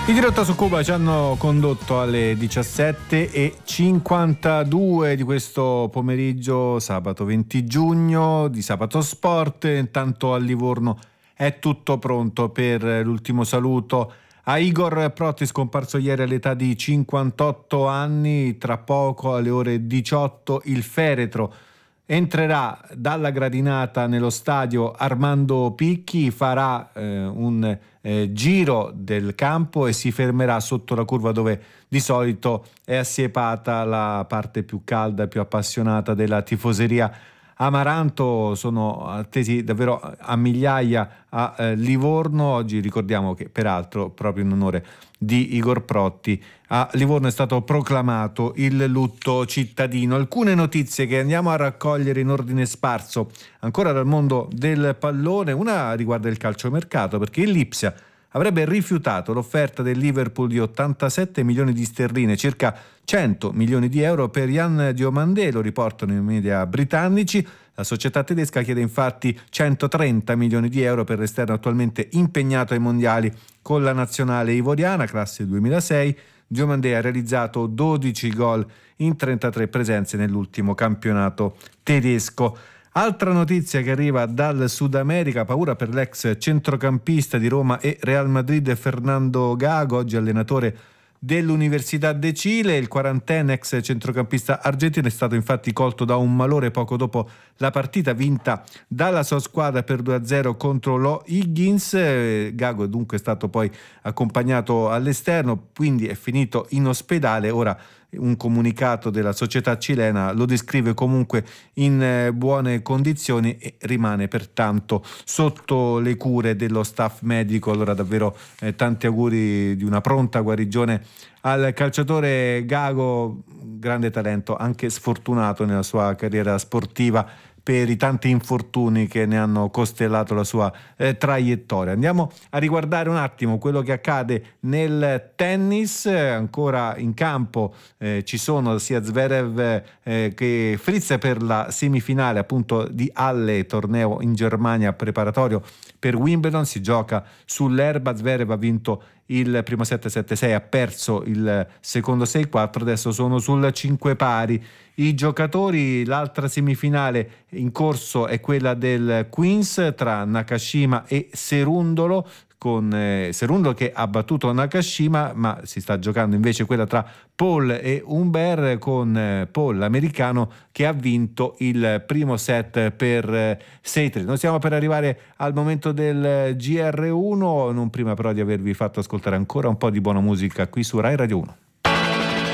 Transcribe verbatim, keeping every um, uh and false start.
I Diretta su Cuba ci hanno condotto alle diciassette e cinquantadue di questo pomeriggio, sabato venti giugno, di Sabato Sport. Intanto a Livorno è tutto pronto per l'ultimo saluto a Igor Protti, scomparso ieri all'età di cinquantotto anni. Tra poco, alle ore diciotto, il feretro entrerà dalla gradinata nello stadio Armando Picchi, farà eh, un eh, giro del campo e si fermerà sotto la curva dove di solito è assiepata la parte più calda e più appassionata della tifoseria Amaranto. Sono attesi davvero a migliaia a eh, Livorno. Oggi ricordiamo che peraltro proprio in onore di Igor Protti a Livorno è stato proclamato il lutto cittadino. Alcune notizie che andiamo a raccogliere in ordine sparso ancora dal mondo del pallone. Una riguarda il calciomercato, perché il Lipsia avrebbe rifiutato l'offerta del Liverpool di ottantasette milioni di sterline, circa cento milioni di euro per Jan Diomandé, lo riportano i media britannici. La società tedesca chiede infatti centotrenta milioni di euro per l'esterno attualmente impegnato ai mondiali con la nazionale ivoriana, classe duemilasei. Diomandé ha realizzato dodici gol in trentatré presenze nell'ultimo campionato tedesco. Altra notizia che arriva dal Sud America: paura per l'ex centrocampista di Roma e Real Madrid Fernando Gago, oggi allenatore dell'Università de Chile. Il quarantenne ex centrocampista argentino è stato infatti colto da un malore poco dopo la partita vinta dalla sua squadra per due a zero contro lo Higgins. Gago è dunque stato poi accompagnato all'esterno, quindi è finito in ospedale. Ora un comunicato della società cilena lo descrive comunque in buone condizioni e rimane pertanto sotto le cure dello staff medico. Allora davvero eh, tanti auguri di una pronta guarigione al calciatore Gago, grande talento, anche sfortunato nella sua carriera sportiva per i tanti infortuni che ne hanno costellato la sua eh, traiettoria. Andiamo a riguardare un attimo quello che accade nel tennis. Ancora in campo eh, ci sono sia Zverev eh, che Fritz per la semifinale appunto di Halle, torneo in Germania preparatorio per Wimbledon. Si gioca sull'erba. Zverev ha vinto il primo set sette sei, ha perso il secondo sei quattro, adesso sono sul cinque pari i giocatori. L'altra semifinale in corso è quella del Queens tra Nakashima e Serundolo, con eh, Serundolo che ha battuto Nakashima, ma si sta giocando invece quella tra Paul e Humbert, con eh, Paul l'americano che ha vinto il primo set per eh, sei tre. Noi stiamo per arrivare al momento del G R uno, non prima però di avervi fatto ascoltare ancora un po' di buona musica qui su Rai Radio uno.